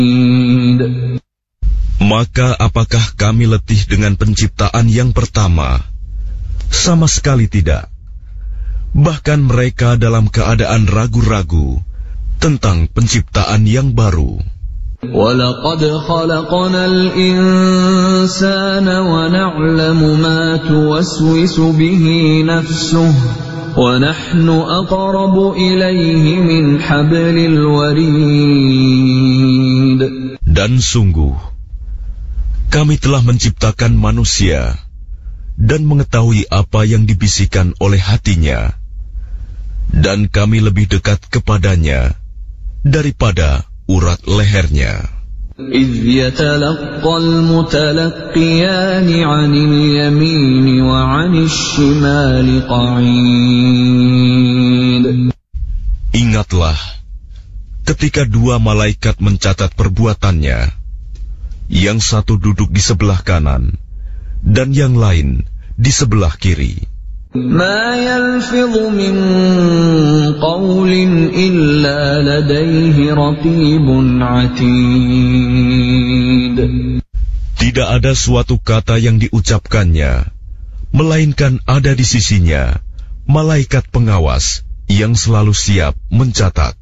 Maka apakah kami letih dengan penciptaan yang pertama? Sama sekali tidak. Bahkan mereka dalam keadaan ragu-ragu tentang penciptaan yang baru. وَلَقَدْ خَلَقْنَا الْإِنسَانَ وَنَعْلَمُ مَا تُوَسْوِسُ بِهِ نَفْسُهُ وَنَحْنُ أَقْرَبُ إِلَيْهِ مِنْ حَبْلِ الْوَرِيدِ. Dan sungguh, kami telah menciptakan manusia dan mengetahui apa yang dibisikkan oleh hatinya, dan kami lebih dekat kepadanya daripada urat lehernya. إِذْ يَتَلَقَّى الْمُتَلَقِّيَانِ عَنِ الْيَمِينِ وَعَنِ الشِّمَالِ قَعِيدٌ. Ingatlah, ketika dua malaikat mencatat perbuatannya, yang satu duduk di sebelah kanan, dan yang lain di sebelah kiri. ما يلفظ من قول إلا لديه رقيب عتيد. Tidak ada suatu kata yang diucapkannya, melainkan ada di sisinya malaikat pengawas yang selalu siap mencatat.